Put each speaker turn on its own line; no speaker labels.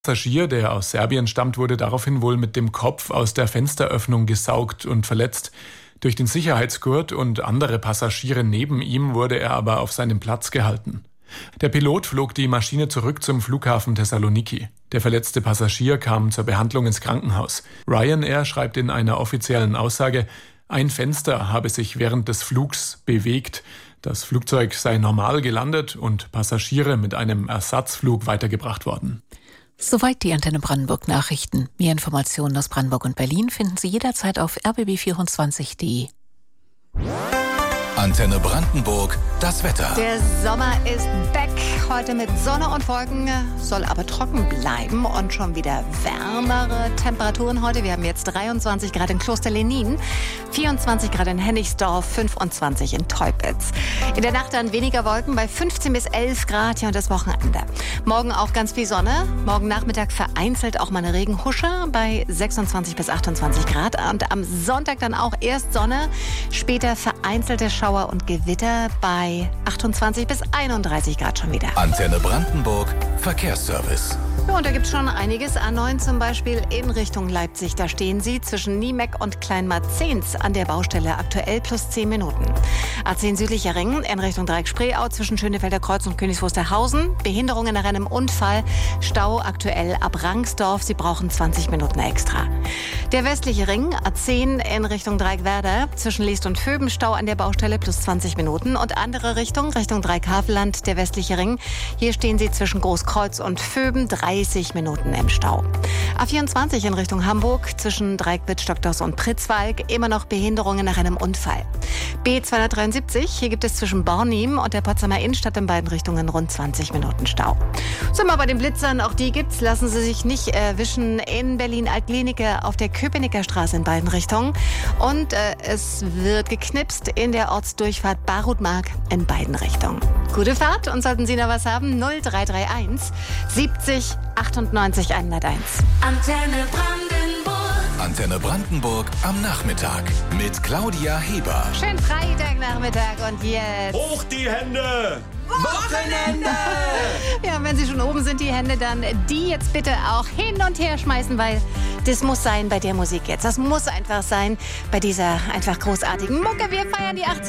Passagier, der aus Serbien stammt, wurde daraufhin wohl mit dem Kopf aus der Fensteröffnung gesaugt und verletzt. Durch den Sicherheitsgurt und andere Passagiere neben ihm wurde er aber auf seinem Platz gehalten. Der Pilot flog die Maschine zurück zum Flughafen Thessaloniki. Der verletzte Passagier kam zur Behandlung ins Krankenhaus. Ryanair schreibt in einer offiziellen Aussage, ein Fenster habe sich während des Flugs bewegt. Das Flugzeug sei normal gelandet und Passagiere mit einem Ersatzflug weitergebracht worden.
Soweit die Antenne Brandenburg Nachrichten. Mehr Informationen aus Brandenburg und Berlin finden Sie jederzeit auf rbb24.de.
Antenne Brandenburg, das Wetter.
Der Sommer ist back. Heute mit Sonne und Wolken, soll aber trocken bleiben und schon wieder wärmere Temperaturen heute. Wir haben jetzt 23 Grad in Kloster-Lenin, 24 Grad in Hennigsdorf, 25 in Teupitz. In der Nacht dann weniger Wolken bei 15 bis 11 Grad, ja, und das Wochenende. Morgen auch ganz viel Sonne. Morgen Nachmittag vereinzelt auch mal eine Regenhusche bei 26 bis 28 Grad. Und am Sonntag dann auch erst Sonne, später vereinzelte Schauer und Gewitter bei 28 bis 31 Grad schon wieder.
Antenne Brandenburg, Verkehrsservice.
Ja, und da gibt es schon einiges. A9 zum Beispiel in Richtung Leipzig. Da stehen Sie zwischen Niemeck und Kleinmarzens an der Baustelle aktuell plus 10 Minuten. A10 südlicher Ring in Richtung Dreieck-Spreeau zwischen Schönefelder Kreuz und Königs Wusterhausen. Behinderungen nach einem Unfall. Stau aktuell ab Rangsdorf. Sie brauchen 20 Minuten extra. Der westliche Ring A10 in Richtung Dreieckwerder zwischen Liest und Vöben. Stau an der Baustelle plus 20 Minuten. Und andere Richtung Dreieck-Havelland, der westliche Ring. Hier stehen Sie zwischen Großkreuz und Vöben 30 Minuten im Stau. A24 in Richtung Hamburg zwischen Dreieck-Wittstock-Doss und Pritzwalk immer noch Behinderungen nach einem Unfall. B273, hier gibt es zwischen Bornim und der Potsdamer Innenstadt in beiden Richtungen rund 20 Minuten Stau. Sind wir bei den Blitzern, auch die gibt's, lassen Sie sich nicht erwischen in Berlin-Altlinike auf der Köpenicker Straße in beiden Richtungen. Und es wird geknipst in der Ortsdurchfahrt Barutmark in beiden Richtungen. Gute Fahrt und sollten Sie noch was haben, 0331 70 98 101.
Antenne Brandenburg. Antenne Brandenburg am Nachmittag mit Claudia Heber.
Schönen Freitagnachmittag und jetzt...
Hoch die Hände! Wochenende!
Ja, wenn Sie schon oben sind, die Hände, dann die jetzt bitte auch hin und her schmeißen, weil das muss sein bei der Musik jetzt. Das muss einfach sein bei dieser einfach großartigen Mucke. Wir feiern die 80